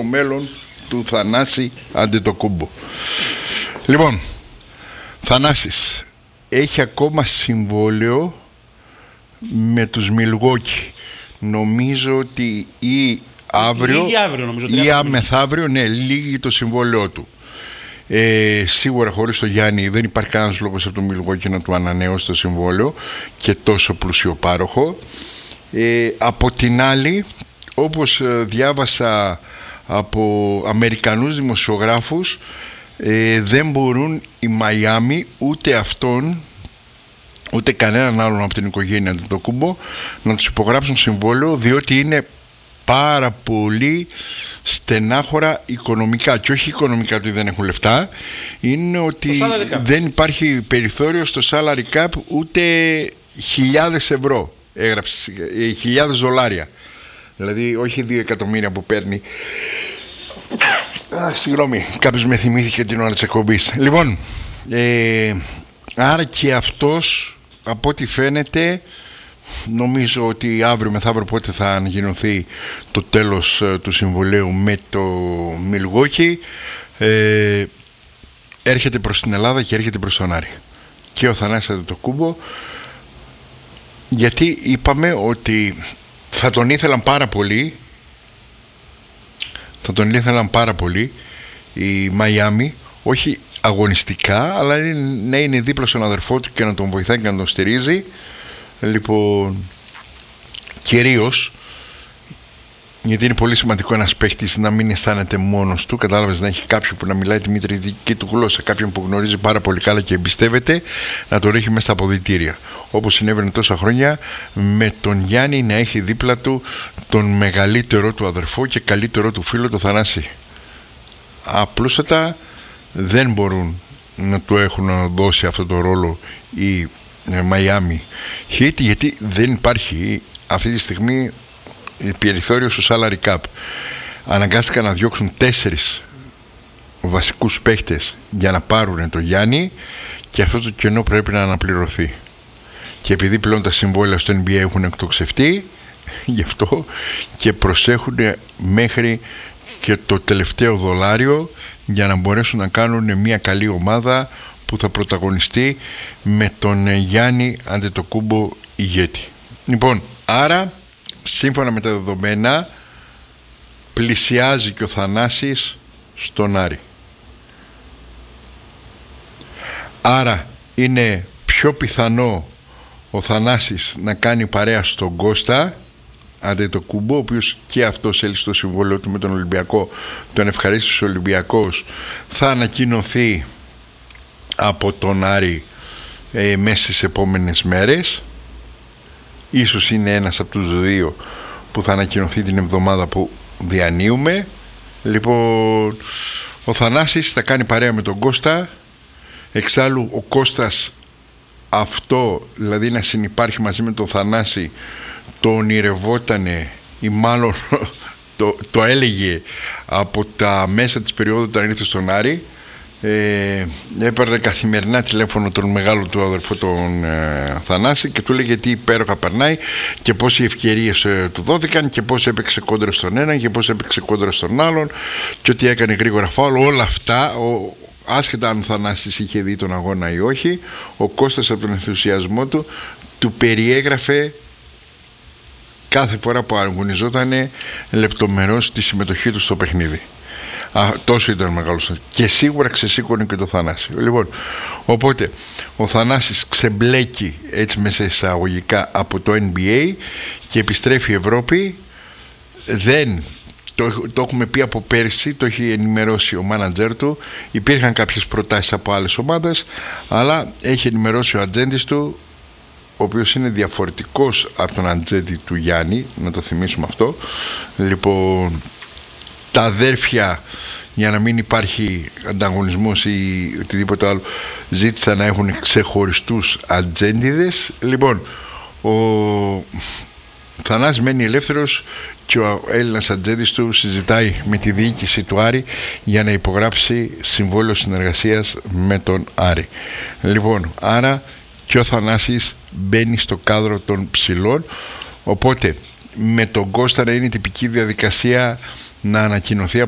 το μέλλον του Θανάση Αντετοκούμπο. Λοιπόν, Θανάσης έχει ακόμα συμβόλαιο με τους Μιλγόκι. Νομίζω ότι ή αύριο ή μεθαύριο, ναι, λύγει το συμβόλαιό του. Σίγουρα χωρίς το Γιάννη δεν υπάρχει κανένας λόγος από το Μιλγόκι να του ανανεώσει το συμβόλαιο και τόσο πλουσιοπάροχο. Από την άλλη, όπως διάβασα από Αμερικανούς δημοσιογράφους, δεν μπορούν οι Μαϊάμι ούτε αυτόν ούτε κανέναν άλλον από την οικογένεια Αντετοκούμπο να τους υπογράψουν συμβόλαιο, διότι είναι πάρα πολύ στενάχωρα οικονομικά. Και όχι οικονομικά ότι δεν έχουν λεφτά, είναι ότι δεν υπάρχει περιθώριο στο salary cap ούτε χιλιάδες ευρώ. Έγραψε $1,000. Δηλαδή όχι 2 εκατομμύρια που παίρνει. Συγγνώμη, κάποιος με θυμήθηκε την ώρα της εκπομπής. Λοιπόν, άρα και αυτός, από ό,τι φαίνεται, νομίζω ότι αύριο μεθαύριο πότε θα ανακοινωθεί το τέλος του συμβολέου με το Μιλγόκι, έρχεται προς την Ελλάδα και έρχεται προς τον Άρη. Και ο Θανάσης Αντετοκούμπο, γιατί είπαμε ότι θα τον ήθελαν πάρα πολύ οι Μαϊάμι, όχι αγωνιστικά, αλλά να είναι δίπλα στον αδερφό του και να τον βοηθάει και να τον στηρίζει. Λοιπόν, κυρίως γιατί είναι πολύ σημαντικό ένας παίχτης να μην αισθάνεται μόνος του, κατάλαβες, να έχει κάποιον που να μιλάει τη μητρική του γλώσσα, κάποιον που γνωρίζει πάρα πολύ καλά και εμπιστεύεται, να το ρίχνει μέσα στα αποδυτήρια, όπως συνέβαινε τόσα χρόνια με τον Γιάννη να έχει δίπλα του τον μεγαλύτερο του αδερφό και καλύτερο του φίλο, τον Θανάση. Απλούστατα δεν μπορούν να του έχουν δώσει αυτό το ρόλο οι Μαϊάμι Heat, γιατί δεν υπάρχει αυτή τη στιγμή περιθώριο στο salary cap. Αναγκάστηκαν να διώξουν 4 βασικούς παίχτες για να πάρουν το Γιάννη, και αυτό το κενό πρέπει να αναπληρωθεί. Και επειδή πλέον τα συμβόλαια στο NBA έχουν εκτοξευτεί, γι' αυτό και προσέχουν μέχρι και το τελευταίο δολάριο για να μπορέσουν να κάνουν μια καλή ομάδα που θα πρωταγωνιστεί με τον Γιάννη Αντετοκούμπο ηγέτη. Λοιπόν, άρα σύμφωνα με τα δεδομένα πλησιάζει και ο Θανάσης στον Άρη. Άρα είναι πιο πιθανό ο Θανάσης να κάνει παρέα στον Κώστα Αντετοκούμπο, ο οποίος και αυτός έλυσε το συμβόλαιο του με τον Ολυμπιακό, τον ευχαρίστησε ο Ολυμπιακός, θα ανακοινωθεί από τον Άρη μέσα στις επόμενες μέρες. Ίσως είναι ένας από τους δύο που θα ανακοινωθεί την εβδομάδα που διανύουμε. Λοιπόν, ο Θανάσης θα κάνει παρέα με τον Κώστα. Εξάλλου ο Κώστας αυτό, δηλαδή να συνυπάρχει μαζί με τον Θανάση, το ονειρευότανε ή μάλλον το έλεγε από τα μέσα της περίοδου όταν ήρθε στον Άρη. Έπαιρνε καθημερινά τηλέφωνο τον μεγάλο του αδερφό τον Θανάση και του έλεγε τι υπέροχα περνάει και πόσοι ευκαιρίες του δόθηκαν και πώς έπαιξε κόντρα στον έναν και πώς έπαιξε κόντρα στον άλλον και ότι έκανε γρήγορα φάουλ. Όλα αυτά, άσχετα αν ο Θανάσης είχε δει τον αγώνα ή όχι, ο Κώστας από τον ενθουσιασμό του του περιέγραφε κάθε φορά που αγωνιζόταν λεπτομερώς τη συμμετοχή του στο παιχνίδι. Τόσο ήταν μεγάλος και σίγουρα ξεσήκωνε και το Θανάση. Λοιπόν, οπότε ο Θανάσης ξεμπλέκει έτσι μέσα εισαγωγικά από το NBA και επιστρέφει η Ευρώπη. Δεν το έχουμε πει από πέρσι, το έχει ενημερώσει ο μάνατζερ του. Υπήρχαν κάποιες προτάσεις από άλλες ομάδες, αλλά έχει ενημερώσει ο ατζέντης του, ο οποίος είναι διαφορετικός από τον ατζέντη του Γιάννη, να το θυμίσουμε αυτό. Λοιπόν, τα αδέρφια, για να μην υπάρχει ανταγωνισμός ή οτιδήποτε άλλο, ζήτησαν να έχουν ξεχωριστούς ατζέντιδες. Λοιπόν, ο Θανάσης μένει ελεύθερος και ο Έλληνας ατζέντης του συζητάει με τη διοίκηση του Άρη για να υπογράψει συμβόλαιο συνεργασίας με τον Άρη. Λοιπόν, άρα και ο Θανάσης μπαίνει στο κάδρο των ψηλών, οπότε με τον Κώστα να είναι τυπική διαδικασία να ανακοινωθεί